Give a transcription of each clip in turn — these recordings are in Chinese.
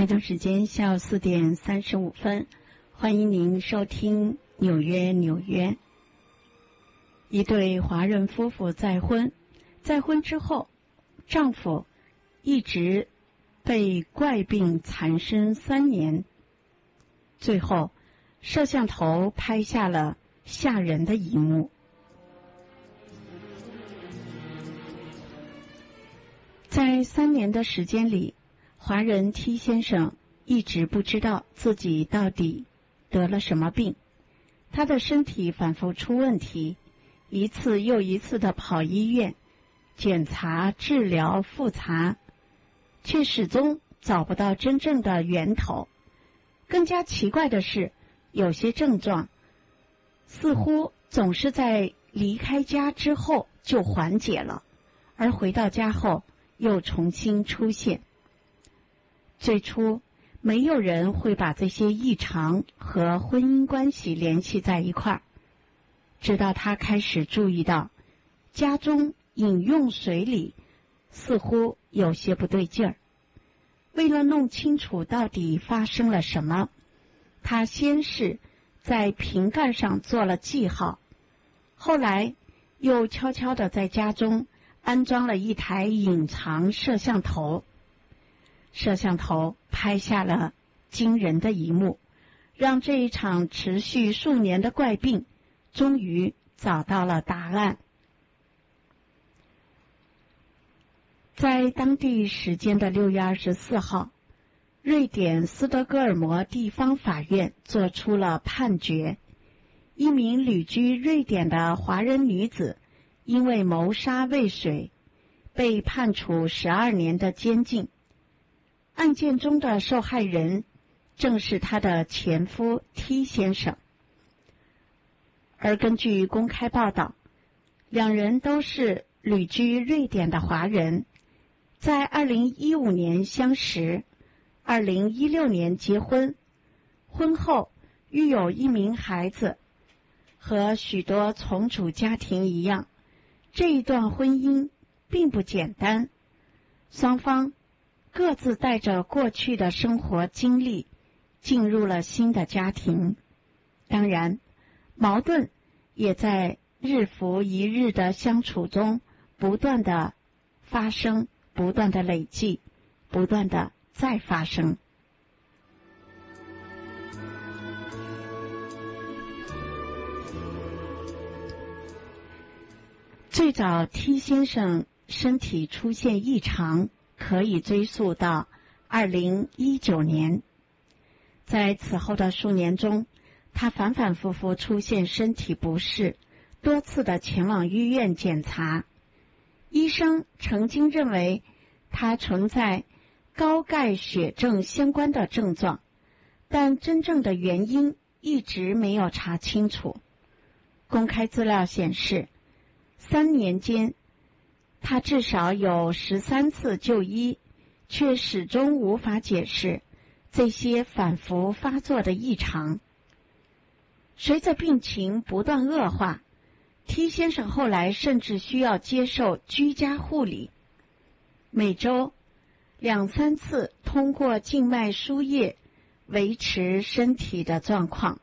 北京时间下午4点35分，欢迎您收听纽约。一对华人夫妇再婚之后，丈夫一直被怪病缠身3年，最后摄像头拍下了吓人的一幕。在3年的时间里，华人 T 先生一直不知道自己到底得了什么病，他的身体反复出问题，一次又一次的跑医院检查、治疗、复查，却始终找不到真正的源头。更加奇怪的是，有些症状似乎总是在离开家之后就缓解了，而回到家后又重新出现。最初没有人会把这些异常和婚姻关系联系在一块儿，直到他开始注意到家中饮用水里似乎有些不对劲儿。为了弄清楚到底发生了什么，他先是在瓶盖上做了记号，后来又悄悄地在家中安装了一台隐藏摄像头。摄像头拍下了惊人的一幕，让这一场持续数年的怪病终于找到了答案。在当地时间的6月24号，瑞典斯德哥尔摩地方法院作出了判决，一名旅居瑞典的华人女子因为谋杀未遂被判处12年的监禁。案件中的受害人正是她的前夫 T 先生，而根据公开报道，两人都是旅居瑞典的华人，在2015年相识，2016年结婚，婚后育有1名孩子。和许多重组家庭一样，这一段婚姻并不简单，双方各自带着过去的生活经历进入了新的家庭，当然矛盾也在日复一日的相处中不断的发生，不断的累积，不断的再发生。最早 T 先生身体出现异常可以追溯到2019年，在此后的数年中，他反反复复出现身体不适，多次的前往医院检查。医生曾经认为他存在高钙血症相关的症状，但真正的原因一直没有查清楚。公开资料显示，3年间他至少有13次就医，却始终无法解释这些反复发作的异常。随着病情不断恶化， T 先生后来甚至需要接受居家护理，每周2-3次通过静脉输液维持身体的状况。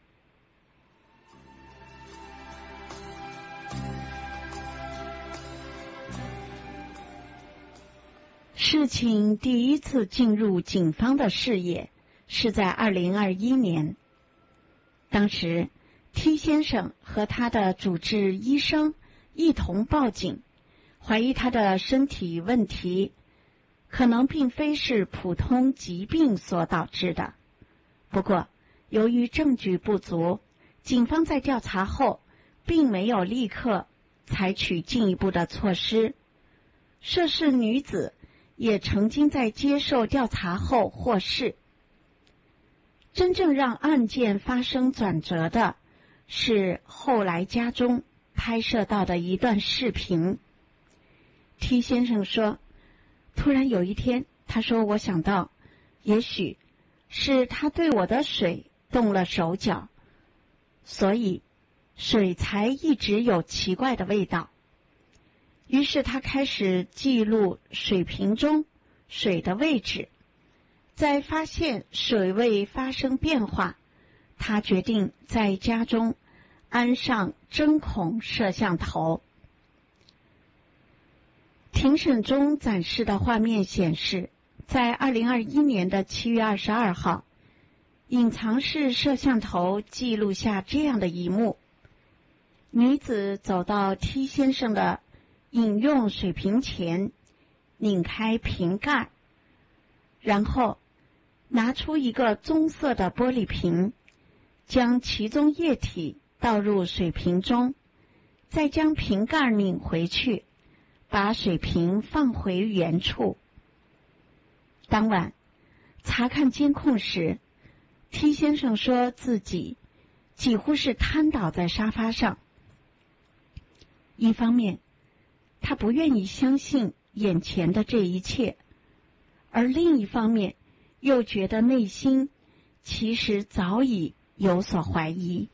事情第一次进入警方的视野是在2021年，当时 T 先生和他的主治医生一同报警，怀疑他的身体问题可能并非是普通疾病所导致的。不过由于证据不足，警方在调查后并没有立刻采取进一步的措施。涉事女子也曾经在接受调查后获释。真正让案件发生转折的是后来家中拍摄到的一段视频。 T 先生说，突然有一天，他说我想到也许是他对我的水动了手脚，所以水才一直有奇怪的味道。于是他开始记录水瓶中水的位置， 在发现水位发生变化，他决定在家中安上针孔摄像头。庭审中展示的画面显示，在2021年的7月22号，隐藏式摄像头记录下这样的一幕：女子走到 T 先生的饮用水瓶前，拧开瓶盖，然后拿出一个棕色的玻璃瓶，将其中液体倒入水瓶中，再将瓶盖拧回去，把水瓶放回原处。当晚查看监控时， T 先生说自己几乎是瘫倒在沙发上。一方面，他不愿意相信眼前的这一切，而另一方面又觉得内心其实早已有所怀疑。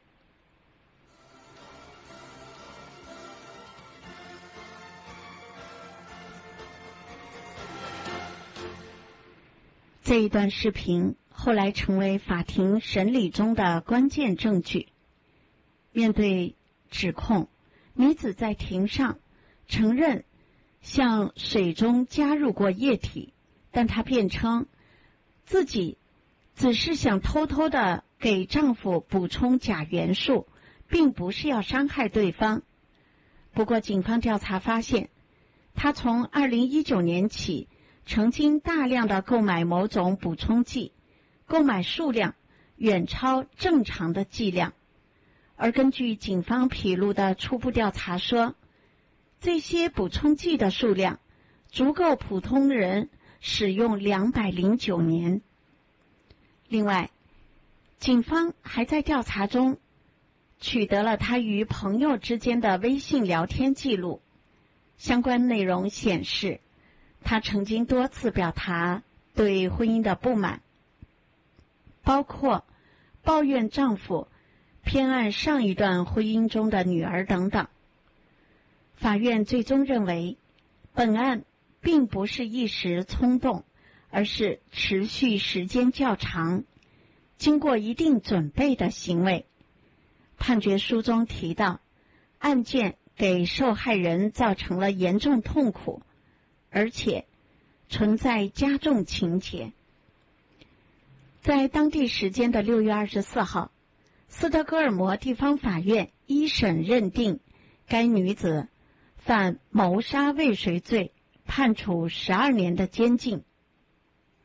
这一段视频后来成为法庭审理中的关键证据。面对指控，女子在庭上承认向水中加入过液体，但她辩称自己只是想偷偷的给丈夫补充钾元素，并不是要伤害对方。不过警方调查发现，她从2019年起曾经大量的购买某种补充剂，购买数量远超正常的剂量。而根据警方披露的初步调查说，这些补充剂的数量足够普通人使用209年。另外，警方还在调查中取得了他与朋友之间的微信聊天记录，相关内容显示，他曾经多次表达对婚姻的不满，包括抱怨丈夫偏爱上一段婚姻中的女儿等等。法院最终认为，本案并不是一时冲动，而是持续时间较长，经过一定准备的行为。判决书中提到，案件给受害人造成了严重痛苦，而且存在加重情节。在当地时间的6月24号，斯德哥尔摩地方法院一审认定该女子犯谋杀未遂罪，判处12年的监禁。